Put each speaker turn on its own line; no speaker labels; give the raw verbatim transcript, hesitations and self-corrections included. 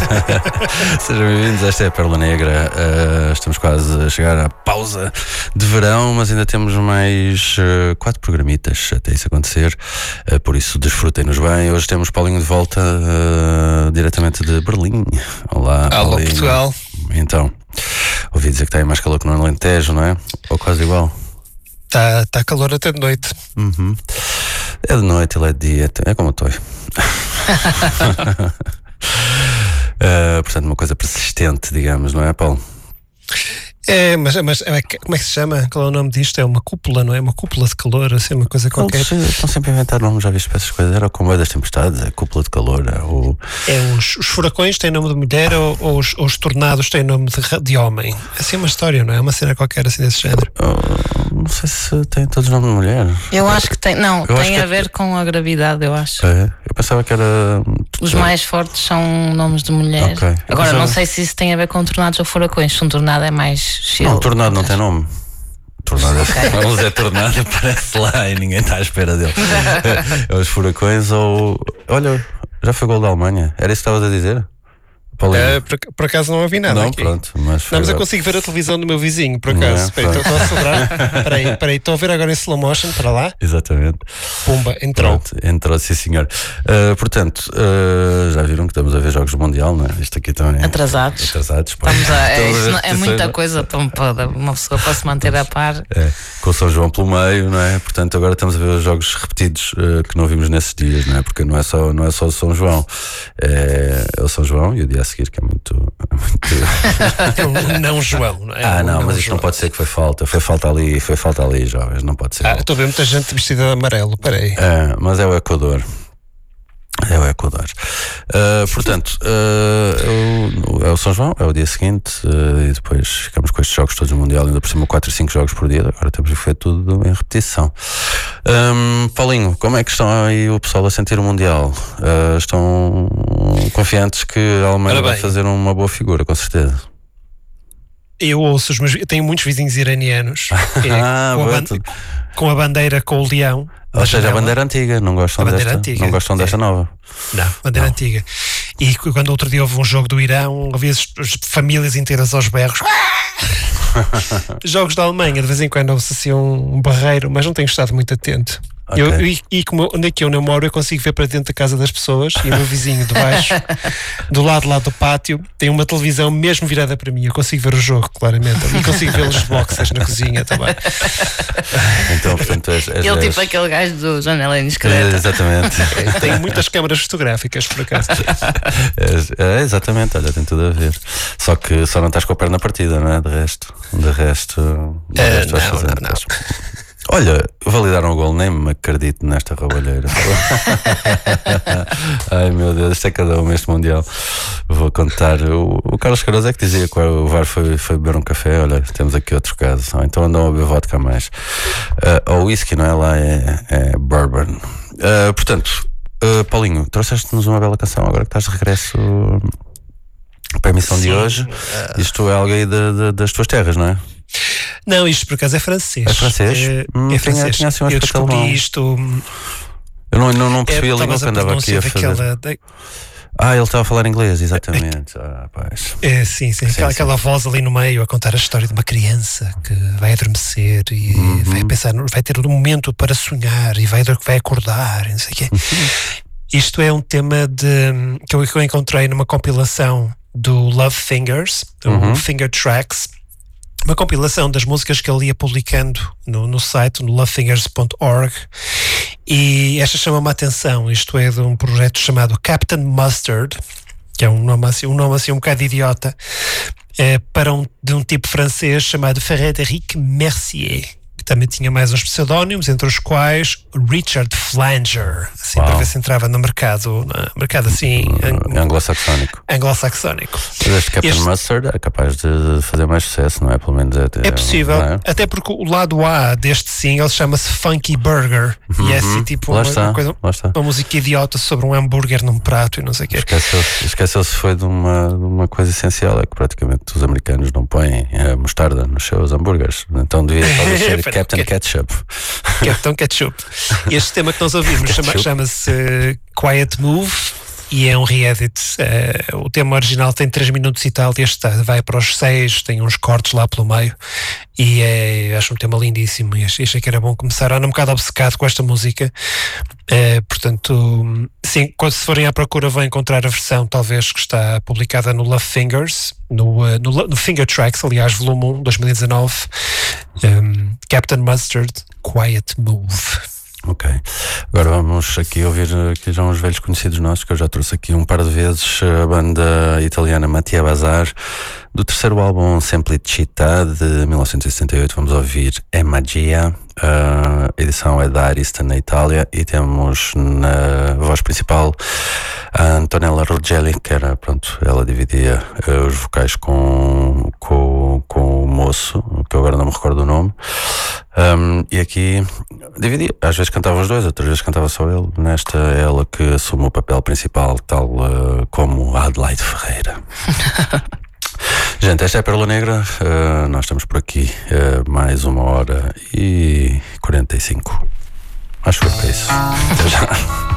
Sejam bem-vindos, esta é a Pérola Negra. Uh, estamos quase a chegar à pausa de verão, mas ainda temos mais uh, quatro programitas até isso acontecer, uh, por isso desfrutem-nos bem. Hoje temos Paulinho de volta, uh, diretamente de Berlim. Olá,
Alô,
Paulinho.
Portugal.
Então, ouvi dizer que está aí mais calor que no Alentejo, não é? Ou quase igual?
Está tá calor até de noite.
Uhum. É de noite, ele é de dia, é como eu estou. Uh, portanto, uma coisa persistente, digamos, não é, Paulo?
É, mas, mas é, como é que se chama? Qual é o nome disto? É uma cúpula, não é? Uma cúpula de calor, assim, uma coisa qualquer.
Eles estão sempre a inventar nomes, já viste essas coisas. Era o comboio das tempestades, a cúpula de calor. É, o...
é os, os furacões têm nome de mulher ou, ou, os, ou os tornados têm nome de, de homem. É assim uma história, não é? Uma cena qualquer assim desse género.
Uh, não sei se tem todos nome de mulher.
Eu acho que tem, não,
eu
tem a
que...
ver com a gravidade, eu acho.
É, eu pensava que era.
Os mais fortes são nomes de mulher.
Okay.
Agora,
pensava...
não sei se isso tem a ver com tornados ou furacões. Se um tornado é mais chill.
Não, tornado não tem nome. Tornado
okay.
é, o Zé Tornado aparece lá e ninguém está à espera dele. É os furacões ou. Olha, já foi gol da Alemanha. Era isso que estavas a dizer?
É, por, por acaso não ouvi nada.
Não,
aqui.
pronto. Mas,
não, mas eu consigo ver a televisão do meu vizinho, por acaso. É, Espera, estou a sobrar. Espera aí, espera aí, estou a ver agora em slow motion para lá.
Exatamente.
Pumba, entrou.
Pronto, entrou, sim senhor. Uh, portanto, uh, já viram que estamos a ver jogos do Mundial, não é? Isto aqui também.
Atrasados.
Atrasados.
Estamos a, é, isso não, é muita coisa para, para uma pessoa para se manter a par.
É, com o São João pelo meio, não é? Portanto, agora estamos a ver os jogos repetidos uh, que não vimos nesses dias, não é? Porque não é só, não é só o São João. É, é o São João e o dia a seguir, que é muito.
É um não João, não é?
Ah, não,
um
mas isto não pode ser que foi falta. Foi falta ali, foi falta ali, jovens, não pode ser.
Ah, estou a ver muita gente vestida de amarelo, peraí.
É, mas é o Equador. É o Equador. Uh, portanto, uh, é o São João, é o dia seguinte, uh, e depois ficamos com estes jogos todos no Mundial, ainda por cima quatro e cinco jogos por dia. Agora temos que fazer tudo em repetição. Um, Paulinho, como é que estão aí o pessoal a sentir o Mundial? Uh, estão confiantes que a Alemanha vai fazer uma boa figura, com certeza?
Eu ouço os meus. Eu tenho muitos vizinhos iranianos é,
ah,
com, a ban... com a bandeira com o leão.
Ou seja, a bandeira antiga, não gostam, desta,
antiga.
Não gostam desta
é.
nova.
Não, bandeira não. antiga. E quando outro dia houve um jogo do Irão, havia as, as famílias inteiras aos berros. Jogos da Alemanha, de vez em quando houve-se assim um, um barreiro, mas não tenho estado muito atento. Okay. Eu, e, e como onde é que eu não moro, eu consigo ver para dentro da casa das pessoas e o meu vizinho de baixo, do lado lá do pátio, tem uma televisão mesmo virada para mim. Eu consigo ver o jogo, claramente. E consigo ver os boxers na cozinha também.
Então, portanto, és, és,
ele
és...
tipo aquele gajo do Janela Indiscreta.
É, exatamente.
Tem muitas câmaras fotográficas, por acaso.
É, é, exatamente, olha, tem tudo a ver. Só que só não estás com a perna partida, não é? De resto, de resto, de
é,
resto
não,
vais fazer.
Não, não.
Olha, validaram o gol, nem me acredito nesta roubalheira. Ai meu Deus, isto é cada um este Mundial. Vou contar. O, o Carlos Queiroz é que dizia que o V A R foi, foi beber um café. Olha, temos aqui outro caso. Ou então andam a beber vodka a mais. Uh, ou whisky, não é? Lá é, é bourbon. Uh, portanto, uh, Paulinho, trouxeste-nos uma bela canção agora que estás de regresso para a emissão Sim. de hoje. Uh... Isto é algo aí de, de, das tuas terras, não é?
Não, isto por acaso é francês.
É francês?
É,
hum,
é francês.
Tinha, tinha assim
eu descobri
catalão.
isto.
Eu não, não, não percebi
é,
a língua que andava aqui a fazer. Daquela... Ah, ele estava a falar inglês, exatamente. Ah, paz.
É, sim, sim. sim, aquela, sim. aquela voz ali no meio a contar a história de uma criança que vai adormecer e uhum. vai pensar, vai ter um momento para sonhar e vai, vai acordar, não sei o quê. Uhum. Isto é um tema de, que, eu, que eu encontrei numa compilação do Love Fingers, do uhum. Finger Tracks. Uma compilação das músicas que ele ia publicando no, no site, no love fingers ponto org, e esta chama-me a atenção. Isto é de um projeto chamado Captain Mustard, que é um nome assim um, nome assim um bocado idiota, é, para um, de um tipo francês chamado Frédéric Mercier, que também tinha mais uns pseudónimos, entre os quais Richard Flanger, assim, para ver se entrava no mercado, no mercado assim
ang- anglo-saxónico.
Anglo-saxónico.
Mas este Captain este... Mustard é capaz de fazer mais sucesso, não é? Pelo menos é,
é possível, é? Até porque o lado A deste single chama-se Funky Burger, uhum. e é assim tipo uma,
está,
uma, coisa, uma música idiota sobre um hambúrguer num prato e não sei o quê.
Esqueceu-se, esqueceu-se foi de uma, de uma coisa essencial, é que praticamente os americanos não põem a mostarda nos seus hambúrgueres, então devia ser Captain Ketchup.
Captain Ketchup. Este tema que nós ouvimos chama, chama-se uh, Quiet Move, e é um re-edit. Uh, o tema original tem três minutos e tal, este vai para os seis, tem uns cortes lá pelo meio, e é, acho um tema lindíssimo, e achei que era bom começar. Ando um bocado obcecado com esta música, uh, portanto, sim, quando se forem à procura vão encontrar a versão, talvez, que está publicada no Love Fingers, no, uh, no, no Finger Tracks, aliás, volume um, dois mil e dezanove, um, Captain Mustard, Quiet Move.
Ok, agora vamos aqui ouvir aqui já uns velhos conhecidos nossos, que eu já trouxe aqui um par de vezes, a banda italiana Mattia Bazar, do terceiro álbum Semplicità de mil novecentos e setenta e oito. Vamos ouvir É Magia, a edição é da Arista na Itália, e temos na voz principal a Antonella Ruggelli, que era, pronto, ela dividia uh, os vocais com, com, com o moço, que eu agora não me recordo o nome. Um, e aqui dividia, às vezes cantava os dois, outras vezes cantava só ele. Nesta é ela que assume o papel principal, tal uh, como a Adelaide Ferreira. Gente, esta é a Pérola Negra. Uh, nós estamos por aqui uh, mais uma hora e quarenta e cinco. Acho que é isso. Até já.